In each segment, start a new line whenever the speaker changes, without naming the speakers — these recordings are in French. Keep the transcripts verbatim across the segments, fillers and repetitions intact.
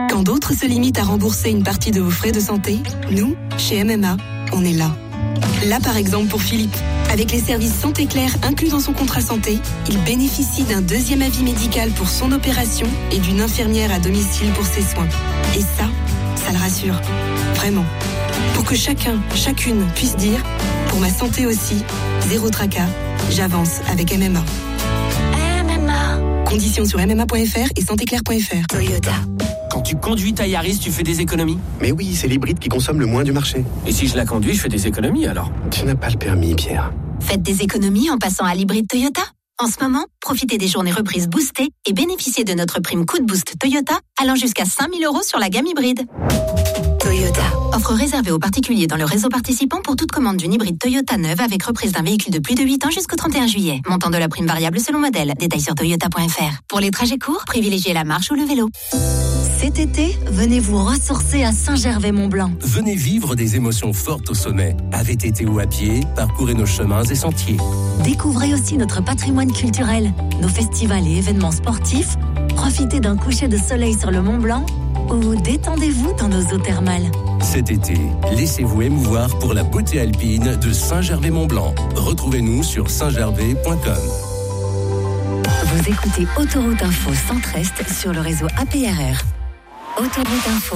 Quand d'autres se limitent à rembourser une partie de vos frais de santé, nous, chez M M A, on est là. Là, par exemple, pour Philippe. Avec les services Santé Claire inclus dans son contrat santé, il bénéficie d'un deuxième avis médical pour son opération et d'une infirmière à domicile pour ses soins. Et ça, ça le rassure. Vraiment. Pour que chacun, chacune puisse dire « Pour ma santé aussi, zéro tracas, j'avance avec M M A ». M M A. Conditions sur m m a point f r et santé claire point f r. Toyota.
Quand tu conduis ta Yaris, tu fais des économies?
Mais oui, c'est l'hybride qui consomme le moins du marché.
Et si je la conduis, je fais des économies alors?
Tu n'as pas le permis, Pierre.
Faites des économies en passant à l'hybride Toyota. En ce moment, profitez des journées reprises boostées et bénéficiez de notre prime coup de boost Toyota allant jusqu'à cinq mille euros sur la gamme hybride. Toyota. Offre réservée aux particuliers dans le réseau participant pour toute commande d'une hybride Toyota neuve avec reprise d'un véhicule de plus de huit ans jusqu'au trente et un juillet. Montant de la prime variable selon modèle. Détails sur toyota point f r. Pour les trajets courts, privilégiez la marche ou le vélo.
Cet été, venez vous ressourcer à Saint-Gervais-Mont-Blanc.
Venez vivre des émotions fortes au sommet. À V T T ou à pied, parcourez nos chemins et sentiers.
Découvrez aussi notre patrimoine culturel, nos festivals et événements sportifs. Profitez d'un coucher de soleil sur le Mont Blanc ou détendez-vous dans nos eaux thermales.
Cet été, laissez-vous émouvoir pour la beauté alpine de Saint-Gervais-Mont-Blanc. Retrouvez-nous sur saint gervais point com.
Vous écoutez Autoroute Info Centre-Est sur le réseau A P R R. Autoroute Info.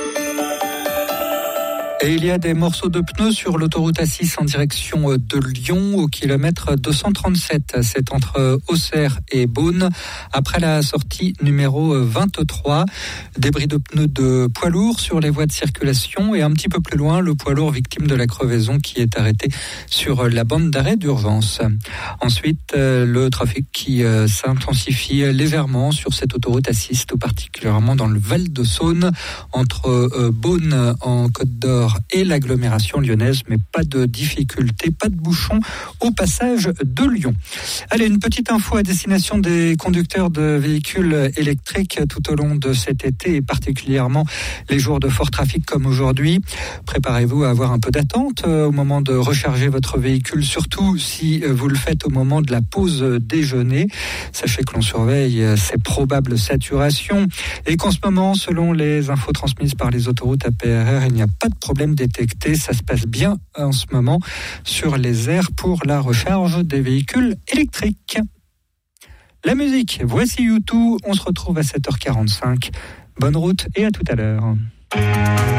Et il y a des morceaux de pneus sur l'autoroute A six en direction de Lyon au kilomètre deux cent trente-sept. C'est entre Auxerre et Beaune, après la sortie numéro vingt-trois. Débris de pneus de poids lourd sur les voies de circulation et un petit peu plus loin, le poids lourd victime de la crevaison qui est arrêté sur la bande d'arrêt d'urgence. Ensuite, le trafic qui s'intensifie légèrement sur cette autoroute A six, tout particulièrement dans le Val de Saône, entre Beaune en Côte d'Or et l'agglomération lyonnaise, mais pas de difficulté, pas de bouchon au passage de Lyon. Allez, une petite info à destination des conducteurs de véhicules électriques tout au long de cet été et particulièrement les jours de fort trafic comme aujourd'hui. Préparez-vous à avoir un peu d'attente au moment de recharger votre véhicule, surtout si vous le faites au moment de la pause déjeuner. Sachez que l'on surveille ces probables saturations et qu'en ce moment, selon les infos transmises par les autoroutes A P R R, il n'y a pas de problème détecté. Ça se passe bien en ce moment sur les aires pour la recharge des véhicules électriques. La musique, voici U deux. On se retrouve à sept heures quarante-cinq. Bonne route et à tout à l'heure.